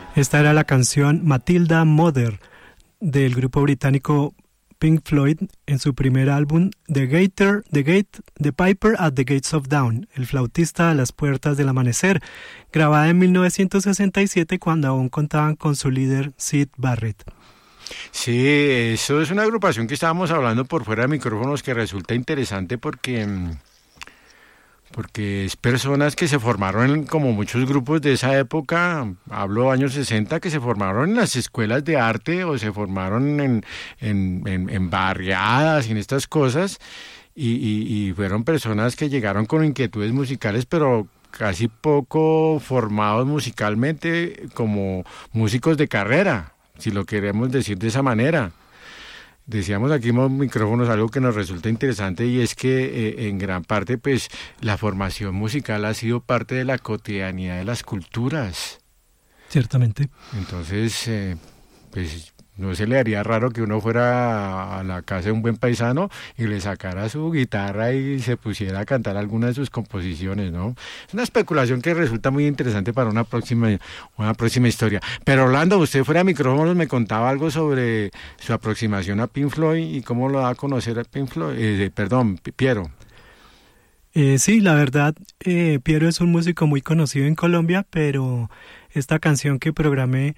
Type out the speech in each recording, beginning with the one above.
Esta era la canción Matilda Mother del grupo británico Pink Floyd en su primer álbum The Piper at the Gates of Dawn, el flautista a las puertas del amanecer, grabada en 1967 cuando aún contaban con su líder Syd Barrett. Sí, eso es una agrupación que estábamos hablando por fuera de micrófonos que resulta interesante porque es personas que se formaron como muchos grupos de esa época, hablo años 60, que se formaron en las escuelas de arte o se formaron en barriadas y en estas cosas y fueron personas que llegaron con inquietudes musicales pero casi poco formados musicalmente como músicos de carrera, si lo queremos decir de esa manera. Decíamos aquí en los micrófonos algo que nos resulta interesante y es que en gran parte pues la formación musical ha sido parte de la cotidianidad de las culturas. Ciertamente. Entonces, pues no se le haría raro que uno fuera a la casa de un buen paisano y le sacara su guitarra y se pusiera a cantar alguna de sus composiciones, ¿no? Es una especulación que resulta muy interesante para una próxima historia. Pero Orlando, usted fuera de micrófonos me contaba algo sobre su aproximación a Pink Floyd y cómo lo da a conocer a Pink Floyd, Piero. Sí, la verdad, Piero es un músico muy conocido en Colombia, pero esta canción que programé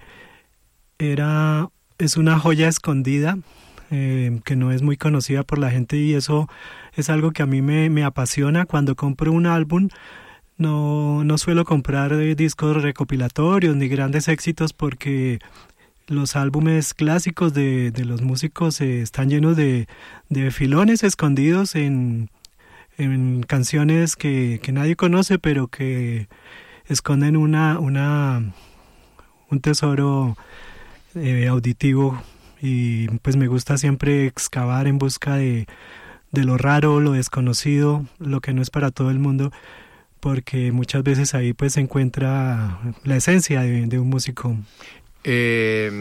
es una joya escondida que no es muy conocida por la gente y eso es algo que a mí me apasiona. Cuando compro un álbum no suelo comprar discos recopilatorios ni grandes éxitos porque los álbumes clásicos de los músicos están llenos de filones escondidos en canciones que nadie conoce pero que esconden un tesoro auditivo y pues me gusta siempre excavar en busca de lo raro, lo desconocido, lo que no es para todo el mundo, porque muchas veces ahí pues se encuentra la esencia de un músico. Pues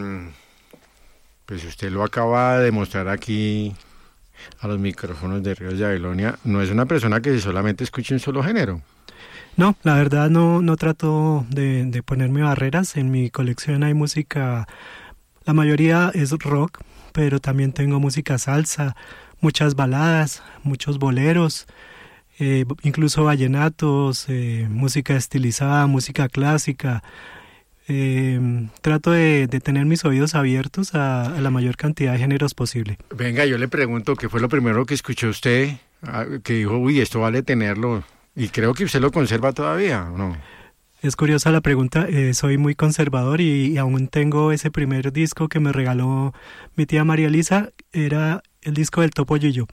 usted lo acaba de demostrar aquí a los micrófonos de Ríos de Babilonia, no es una persona que solamente escuche un solo género. No, la verdad no trato de ponerme barreras. En mi colección hay música, la mayoría es rock, pero también tengo música salsa, muchas baladas, muchos boleros, incluso vallenatos, música estilizada, música clásica. Trato de tener mis oídos abiertos a la mayor cantidad de géneros posible. Venga, yo le pregunto, ¿qué fue lo primero que escuchó usted? Que dijo, uy, esto vale tenerlo. Y creo que usted lo conserva todavía, ¿o no? Es curiosa la pregunta, soy muy conservador y aún tengo ese primer disco que me regaló mi tía María Elisa, era el disco del Topo Gillo.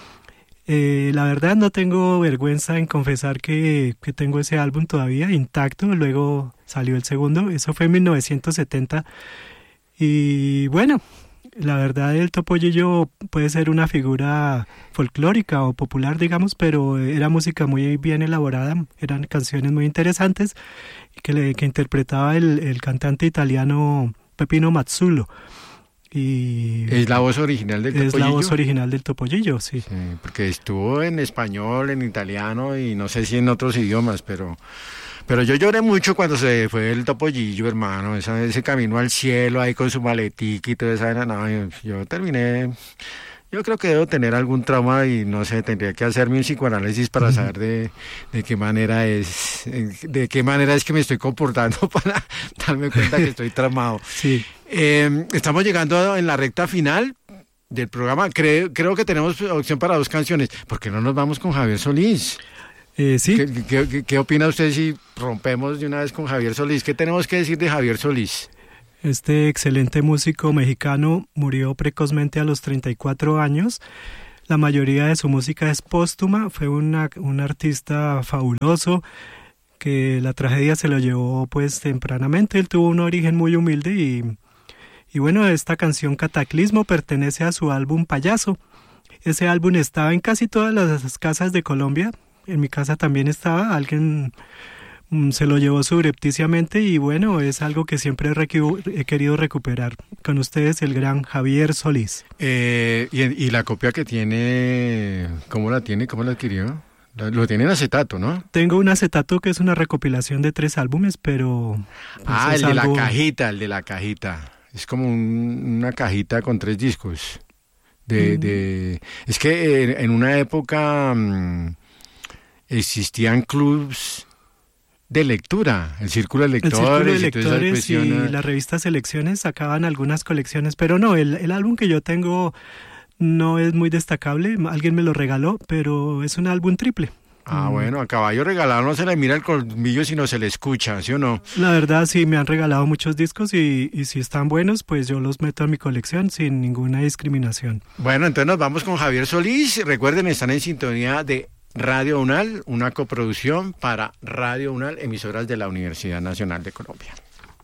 La verdad no tengo vergüenza en confesar que tengo ese álbum todavía intacto, luego salió el segundo, eso fue en 1970 y bueno, la verdad el Topo Gillo puede ser una figura folclórica o popular, digamos, pero era música muy bien elaborada, eran canciones muy interesantes que interpretaba el cantante italiano Peppino Mazzulo. Y ¿es la voz original del Topo Gillo? Es la voz original del Topo Gillo, sí. Sí, porque estuvo en español, en italiano y no sé si en otros idiomas, pero yo lloré mucho cuando se fue el Topo Gillo, hermano, ese camino al cielo ahí con su maletica y toda esa vaina. No, yo terminé, yo creo que debo tener algún trauma y no sé, tendría que hacerme un psicoanálisis para saber de qué manera es que me estoy comportando para darme cuenta que estoy traumado. Sí. Estamos llegando en la recta final del programa. Creo que tenemos opción para 2 canciones. ¿Por qué no nos vamos con Javier Solís? Sí. ¿Qué opina usted si rompemos de una vez con Javier Solís? ¿Qué tenemos que decir de Javier Solís? Este excelente músico mexicano murió precozmente a los 34 años. La mayoría de su música es póstuma. Fue un artista fabuloso que la tragedia se lo llevó pues tempranamente. Él tuvo un origen muy humilde y bueno, esta canción Cataclismo pertenece a su álbum Payaso. Ese álbum estaba en casi todas las casas de Colombia. En mi casa también estaba. Alguien se lo llevó subrepticiamente y bueno, es algo que siempre he querido recuperar. Con ustedes el gran Javier Solís. Y la copia que tiene, ¿cómo la tiene? ¿Cómo la adquirió? Lo tiene en acetato, ¿no? Tengo un acetato que es una recopilación de 3 álbumes, pero... pues el de la cajita. Es como una cajita con 3 discos. Es que en una época existían clubs de lectura, el Círculo de Lectores, y la revista Selecciones sacaban algunas colecciones, pero no, el álbum que yo tengo no es muy destacable, alguien me lo regaló, pero es un álbum triple. Bueno, a caballo regalado no se le mira el colmillo, sino se le escucha, ¿sí o no? La verdad, sí, me han regalado muchos discos y si están buenos, pues yo los meto a mi colección sin ninguna discriminación. Bueno, entonces nos vamos con Javier Solís. Recuerden, están en sintonía de Radio UNAL, una coproducción para Radio UNAL, emisoras de la Universidad Nacional de Colombia.